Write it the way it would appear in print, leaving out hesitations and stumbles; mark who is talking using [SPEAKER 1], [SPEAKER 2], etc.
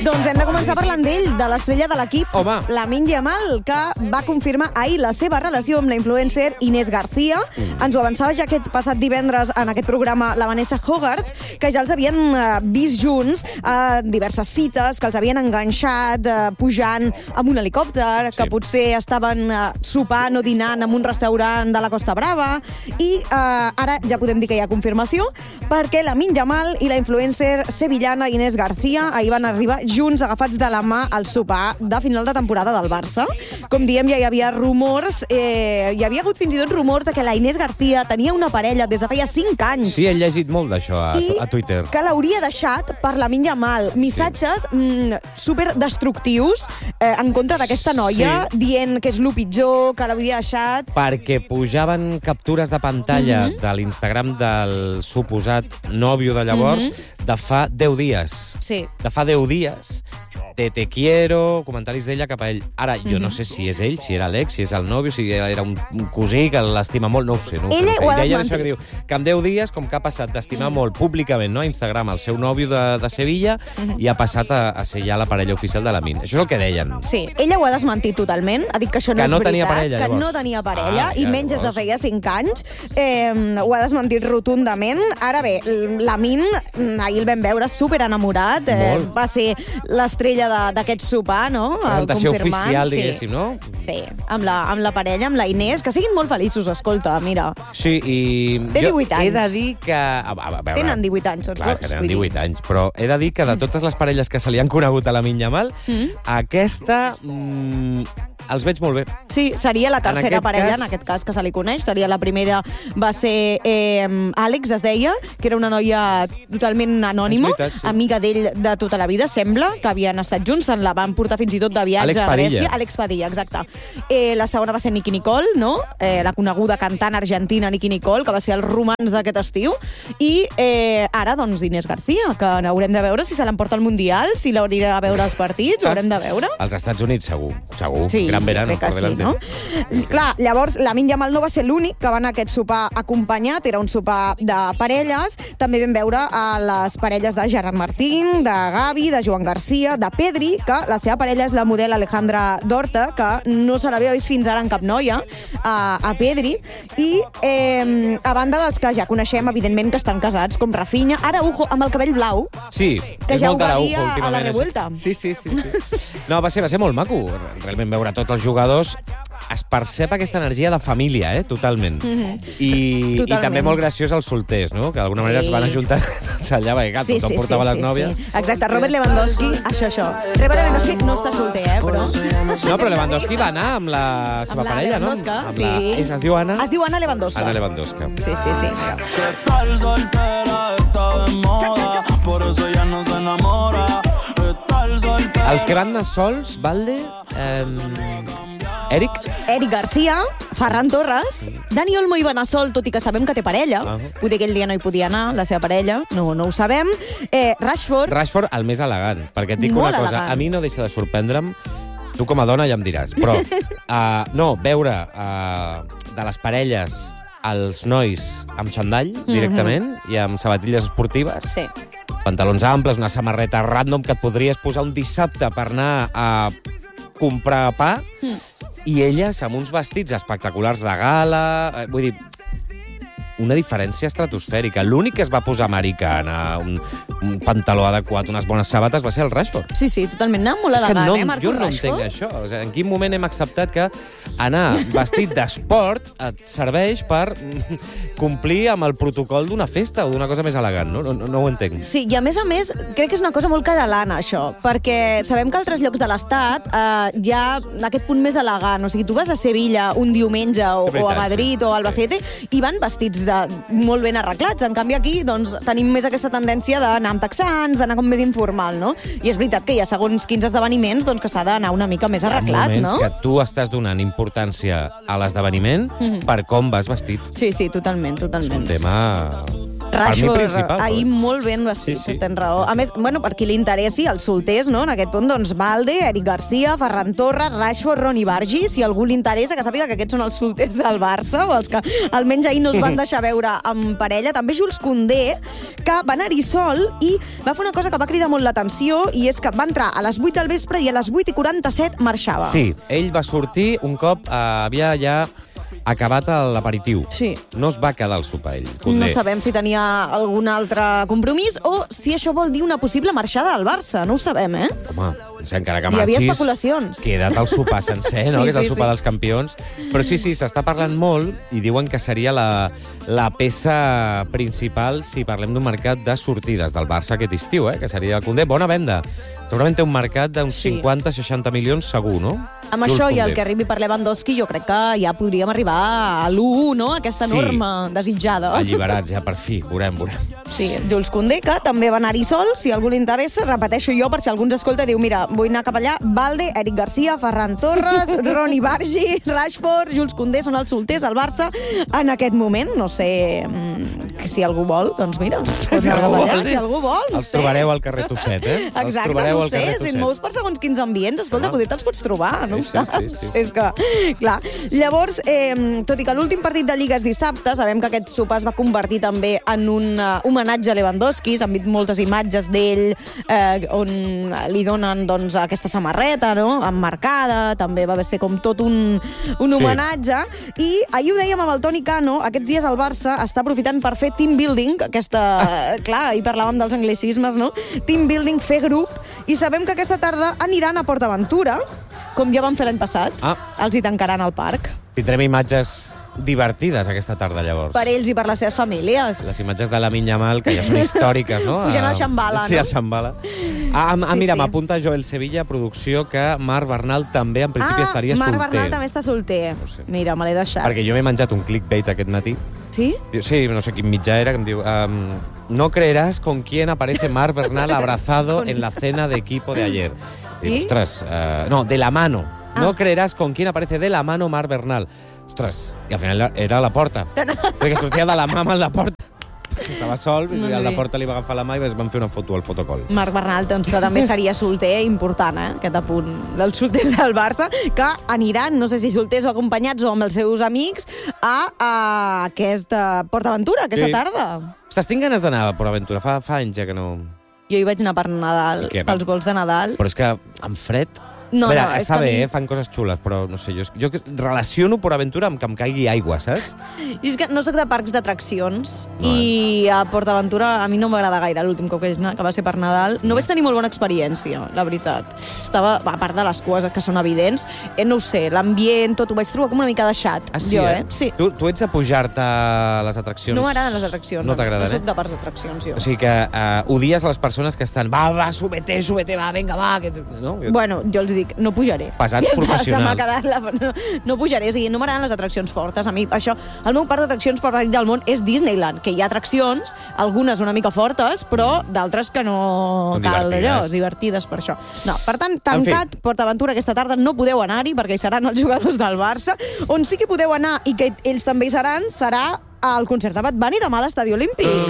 [SPEAKER 1] Doncs hem de començar parlant d'ell, de l'estrella de l'equip,
[SPEAKER 2] Home.
[SPEAKER 1] Lamine Yamal, que va confirmar ahir la seva relació amb la influencer Inés García. Ens ho avançava ja aquest passat divendres en aquest programa la Vanessa Hogarth, que ja els havien vist junts a diverses cites, que els havien enganxat pujant amb un helicòpter, que potser estaven sopant o dinant en un restaurant de la Costa Brava, i ara ja podem dir que hi ha confirmació, perquè Lamine Yamal i la influencer sevillana Inés García ahir van arribar junts agafats de la mà al sopar de final de temporada del Barça. Com diem, ja hi havia rumors, hi havia hagut fins i tot rumors de que la Inés García tenia una parella des de feia 5 anys.
[SPEAKER 2] Sí, he llegit molt d'això a Twitter.
[SPEAKER 1] I que l'hauria deixat per Lamine Yamal. Missatges superdestructius en contra d'aquesta noia, dient que és el pitjor, que l'hauria deixat.
[SPEAKER 2] Perquè pujaven captures de pantalla de l'Instagram del suposat nòvio de llavors de fa 10 dies.
[SPEAKER 1] Sí.
[SPEAKER 2] De fa 10 dies. Te quiero, comentaris d'ella cap a ell. Ara, jo no sé si és ell, si era l'ex, si és el nòvio, si era un cosí que l'estima molt, no ho sé.
[SPEAKER 1] Ella ho ha
[SPEAKER 2] deia
[SPEAKER 1] desmentit.
[SPEAKER 2] això que diu, que en 10 dies, com que ha passat d'estimar molt públicament, no, a Instagram, el seu nòvio de Sevilla, i ha passat a ser ja la parella oficial de Lamine. Això és el que deien.
[SPEAKER 1] Sí, ella ho ha desmentit totalment, ha dit que això no
[SPEAKER 2] Que
[SPEAKER 1] és
[SPEAKER 2] no
[SPEAKER 1] veritat,
[SPEAKER 2] tenia parella,
[SPEAKER 1] que
[SPEAKER 2] llavors.
[SPEAKER 1] no tenia parella, i
[SPEAKER 2] mira,
[SPEAKER 1] menys des de
[SPEAKER 2] llavors.
[SPEAKER 1] feia 5 anys. Ho ha desmentit rotundament. Ara bé, Lamine, ahir el vam veure super enamorat,
[SPEAKER 2] Molt.
[SPEAKER 1] va ser l'estrella d'aquest sopar, no?
[SPEAKER 2] Presentació
[SPEAKER 1] Confirmant,
[SPEAKER 2] oficial,
[SPEAKER 1] sí.
[SPEAKER 2] diguéssim, no?
[SPEAKER 1] Sí, amb la parella, amb la Inés, que siguin molt feliços, escolta, mira.
[SPEAKER 2] Sí, i
[SPEAKER 1] Té 18 anys.
[SPEAKER 2] he de dir que... A veure,
[SPEAKER 1] Tenen 18 anys, tots
[SPEAKER 2] clar,
[SPEAKER 1] dos.
[SPEAKER 2] que tenen 18 anys, però he de dir que de totes les parelles que se li han conegut a Lamine Yamal, aquesta els veig molt bé.
[SPEAKER 1] Sí, seria la tercera
[SPEAKER 2] aquest
[SPEAKER 1] parella,
[SPEAKER 2] cas-
[SPEAKER 1] en aquest cas, que se li coneix. Seria la primera, va ser Àlex, es deia, que era una noia totalment anònima,
[SPEAKER 2] És veritat, sí.
[SPEAKER 1] amiga d'ell de tota la vida, sembla, que havien estat junts, se'n la van portar fins i tot de viatge
[SPEAKER 2] Àlex
[SPEAKER 1] a
[SPEAKER 2] Padilla.
[SPEAKER 1] Grècia. Àlex Padilla, exacte. La segona va ser Nicki Nicole, no? La coneguda cantant argentina Nicki Nicole, que va ser el romans d'aquest estiu. I ara, doncs, Inés García, que haurem de veure si se l'emporta al Mundial, si l'hauria a veure als partits, ho haurem de veure.
[SPEAKER 2] Als Estats Units, segur.
[SPEAKER 1] Sí,
[SPEAKER 2] Gran verano,
[SPEAKER 1] crec que
[SPEAKER 2] por
[SPEAKER 1] sí,
[SPEAKER 2] delante.
[SPEAKER 1] no? Clar, llavors, Lamine Yamal no va ser l'únic que va anar a aquest sopar acompanyat, era un sopar de parelles. També vam veure a les parelles de Gerard Martín, de Gavi, de Joan Garcia, de Pedri, que la seva parella és la model Alejandra Dorta, que no se l'havia vist fins ara en cap noia, a Pedri. I a banda dels que ja coneixem, evidentment, que estan casats, com Rafinha, ara Ujo, amb el cabell blau.
[SPEAKER 2] Sí,
[SPEAKER 1] Que
[SPEAKER 2] és
[SPEAKER 1] ja
[SPEAKER 2] molt
[SPEAKER 1] ho va
[SPEAKER 2] d'Araujo
[SPEAKER 1] dir a la
[SPEAKER 2] últimament, això.
[SPEAKER 1] Revuelta.
[SPEAKER 2] Sí. No, va ser molt maco, realment, veure tots els jugadors. Es percep aquesta energia de família, totalment. I
[SPEAKER 1] Totalment.
[SPEAKER 2] també molt graciós els solters, no? Que d'alguna manera es van ajuntar tots allà, perquè clar, tothom portava les nòvies.
[SPEAKER 1] Sí. Exacte, Robert Lewandowski, això. Robert Lewandowski no està solter, però...
[SPEAKER 2] No, però Lewandowski va anar amb la seva parella, no?
[SPEAKER 1] Lewandowska, sí.
[SPEAKER 2] Es diu Anna?
[SPEAKER 1] Es diu Anna Lewandowska.
[SPEAKER 2] Anna Lewandowska.
[SPEAKER 1] Sí.
[SPEAKER 3] Que tal soltera está de moda, por eso ella no se enamora. Tal soltera.
[SPEAKER 2] Els que van anar sols, Valde, Eric?
[SPEAKER 1] Eric Garcia, Ferran Torres, Dani Olmo hi va anar sol, tot i que sabem que té parella. Poder aquell dia no hi podia anar, la seva parella, no ho sabem.
[SPEAKER 2] Rashford, el més elegant, perquè et dic
[SPEAKER 1] Molt
[SPEAKER 2] una cosa,
[SPEAKER 1] elegant.
[SPEAKER 2] a mi no deixa de sorprendre'm, tu com a dona ja em diràs, però veure de les parelles els nois amb xandall directament i amb sabatilles esportives,
[SPEAKER 1] Sí.
[SPEAKER 2] pantalons amples, una samarreta random que et podries posar un dissabte per anar a comprar pa, i elles amb uns vestits espectaculars de gala, vull dir, una diferència estratosfèrica. L'únic que es va posar americana, un pantaló adequat, unes bones sabates, va ser el Rashford.
[SPEAKER 1] Sí, totalment, anava molt
[SPEAKER 2] És que
[SPEAKER 1] elegant, Marcus
[SPEAKER 2] jo no
[SPEAKER 1] Rashford?
[SPEAKER 2] entenc això. O sigui, en quin moment hem acceptat que anar vestit d'esport et serveix per complir amb el protocol d'una festa o d'una cosa més elegant, no? No ho entenc.
[SPEAKER 1] Sí, i a més, crec que és una cosa molt catalana, això, perquè sabem que altres llocs de l'Estat hi ha aquest punt més elegant. O sigui, tu vas a Sevilla un diumenge o
[SPEAKER 2] És veritat,
[SPEAKER 1] a Madrid o a Albacete i van vestits molt ben arreglats. En canvi, aquí doncs, tenim més aquesta tendència d'anar amb texans, d'anar com més informal, no? I és veritat que hi ha segons quins esdeveniments doncs, que s'ha d'anar una mica més arreglat,
[SPEAKER 2] Hi ha moments
[SPEAKER 1] no?
[SPEAKER 2] que tu estàs donant importància a l'esdeveniment per com vas vestit.
[SPEAKER 1] Sí, totalment.
[SPEAKER 2] És un tema
[SPEAKER 1] Rashford,
[SPEAKER 2] principal.
[SPEAKER 1] ahir molt ben vestit,
[SPEAKER 2] Sí.
[SPEAKER 1] tens raó. A més, bueno, per qui li interessi, els solters, no?, en aquest punt, doncs Valde, Eric Garcia, Ferran Torres, Rashford, Ronny Bargi, si algú li interessa, que sàpiga que aquests són els solters del Barça, o els que almenys ahir no es van deixar veure amb parella. També Jules Koundé, que va anar-hi sol i va fer una cosa que va cridar molt l'atenció, i és que va entrar a les 8 del vespre i a les 8:47 marxava.
[SPEAKER 2] Sí, ell va sortir un cop havia ja acabat l'aperitiu.
[SPEAKER 1] Sí.
[SPEAKER 2] No es va quedar al sopar, ell, Koundé.
[SPEAKER 1] No sabem si tenia algun altre compromís o si això vol dir una possible marxada del Barça. No ho sabem, eh?
[SPEAKER 2] Home, o sigui, encara que
[SPEAKER 1] Hi havia
[SPEAKER 2] marxis,
[SPEAKER 1] especulacions.
[SPEAKER 2] queda't al sopar sencer, no?
[SPEAKER 1] Sí,
[SPEAKER 2] Que és el
[SPEAKER 1] sí,
[SPEAKER 2] sopar
[SPEAKER 1] sí.
[SPEAKER 2] dels campions. Però sí, s'està parlant molt i diuen que seria la peça principal si parlem d'un mercat de sortides del Barça aquest estiu, que seria el Koundé. Bona venda. Segurament té un mercat d'uns
[SPEAKER 1] Sí.
[SPEAKER 2] 50-60 milions segur, no?
[SPEAKER 1] Amb
[SPEAKER 2] Jules
[SPEAKER 1] això i el
[SPEAKER 2] Koundé.
[SPEAKER 1] que arribi per Lewandowski, jo crec que ja podríem arribar a l'1, no? Aquesta
[SPEAKER 2] Sí.
[SPEAKER 1] norma desitjada.
[SPEAKER 2] Alliberats, ja per fi. Veurem.
[SPEAKER 1] Sí, Jules Koundé, que també va anar-hi sol, si a algú li interessa, repeteixo jo, per si algú ens escolta, diu, mira, vull anar cap allà, Valde, Eric Garcia, Ferran Torres, Ronny Bargi, Rashford, Jules Koundé, són els solters del Barça en aquest moment. No sé si algú vol, doncs mira,
[SPEAKER 2] Si algú vol,
[SPEAKER 1] si algú vol, no
[SPEAKER 2] Els
[SPEAKER 1] sé.
[SPEAKER 2] trobareu al carrer Tosset, eh? Els
[SPEAKER 1] Exacte,
[SPEAKER 2] trobareu
[SPEAKER 1] no
[SPEAKER 2] al
[SPEAKER 1] sé,
[SPEAKER 2] carrer
[SPEAKER 1] si et
[SPEAKER 2] Tosset.
[SPEAKER 1] mous per segons quins ambients, escolta,
[SPEAKER 2] Home.
[SPEAKER 1] potser te'ls pots trobar, no ho
[SPEAKER 2] Sí,
[SPEAKER 1] saps?
[SPEAKER 2] sí.
[SPEAKER 1] És que, clar. Llavors, tot i que l'últim partit de Lliga és dissabte, sabem que aquest sopar es va convertir també en un homenatge a Lewandowski, s'han vist moltes imatges d'ell on li donen doncs, aquesta samarreta, no?, emmarcada, també va ser com tot un homenatge, i ahir ho dèiem amb el Toni Cano, aquests dies el Barça està aprofitant per fer team building, clar, ahir parlàvem dels anglicismes, no?, team building, fer grup, i sabem que aquesta tarda aniran a PortAventura, com ja van fer l'any passat. Els hi tancaran al parc.
[SPEAKER 2] Tindrem imatges divertides aquesta tarda, llavors.
[SPEAKER 1] Per ells i per les seves famílies.
[SPEAKER 2] Les imatges de Lamine Yamal, que ja són històriques, no?
[SPEAKER 1] Pujant al Shambhala,
[SPEAKER 2] sí,
[SPEAKER 1] no?
[SPEAKER 2] al Shambhala. Mira, m'apunta Joel Sevilla, producció, que Marc Bernal també, en principi, estaria
[SPEAKER 1] Marc
[SPEAKER 2] solter.
[SPEAKER 1] Bernal també està solter.
[SPEAKER 2] No sé.
[SPEAKER 1] Mira, me l'he deixat.
[SPEAKER 2] Perquè jo m'he menjat un clickbait aquest matí.
[SPEAKER 1] Sí?
[SPEAKER 2] Sí, no sé quin mitjà era, que em diu... no creerás con quién aparece Marc Bernal abrazado en la cena de equipo de ayer. Dic, ostres, no, de la mano. No creerás con quién aparece de la mano Marc Bernal. Ostres, i al final era a la porta. Perquè sortia de la mama a la porta. Estava sol, i a la porta li va agafar la mà i es van fer una foto al fotocol.
[SPEAKER 1] Marc Bernal, doncs, que també seria solter, important, aquest apunt dels solters del Barça, que aniran, no sé si solters o acompanyats o amb els seus amics, a aquesta PortAventura, aquesta tarda.
[SPEAKER 2] Ostres, tinc ganes d'anar a PortAventura. Fa anys ja que no...
[SPEAKER 1] Jo hi vaig anar per Nadal, pels vols de Nadal.
[SPEAKER 2] Però és que amb fred...
[SPEAKER 1] No,
[SPEAKER 2] a veure,
[SPEAKER 1] no, és
[SPEAKER 2] està
[SPEAKER 1] que
[SPEAKER 2] bé, fan coses xules, però no sé, jo relaciono PortAventura amb que em caigui aigua, saps?
[SPEAKER 1] I és que no soc de parcs d'atraccions i a PortAventura a mi no m'agrada gaire l'últim cop que vaig anar, que va ser per Nadal. No vaig tenir molt bona experiència, la veritat. Estava, a part de les cues que són evidents, no ho sé, l'ambient, tot ho vaig trobar com una mica deixat.
[SPEAKER 2] Ah, sí,
[SPEAKER 1] jo,
[SPEAKER 2] Sí. Tu ets de pujar-te a les atraccions?
[SPEAKER 1] No m'agraden les atraccions.
[SPEAKER 2] No t'agraden,
[SPEAKER 1] No soc de parcs d'atraccions, jo.
[SPEAKER 2] O sigui que odies a les persones que estan va, súbete, va, vinga, va. No?
[SPEAKER 1] Bueno, jo els dic, no pujaré.
[SPEAKER 2] Pesats professionals.
[SPEAKER 1] No pujaré, o sigui, no m'agraden les atraccions fortes. A mi, això, el meu parc d'atraccions preferit del món és Disneyland, que hi ha atraccions, algunes una mica fortes, però d'altres que no cal allò, divertides per això. No, per tant, tancat PortAventura aquesta tarda, no podeu anar-hi perquè hi seran els jugadors del Barça. On sí que podeu anar i que ells també hi seran, serà al concert de Bad Bunny demà a l'Estadi Olímpic.